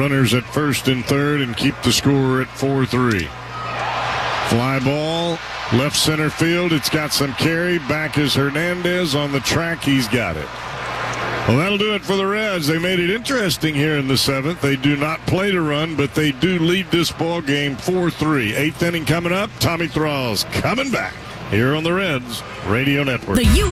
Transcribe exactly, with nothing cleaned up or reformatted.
runners at first and third and keep the score at four three. Fly ball, left center field. It's got some carry. Back is Hernandez on the track. He's got it. Well, that'll do it for the Reds. They made it interesting here in the seventh. They do not play to run, but they do lead this ball game four three. Eighth inning coming up. Tommy Thrall's coming back here on the Reds Radio Network. The U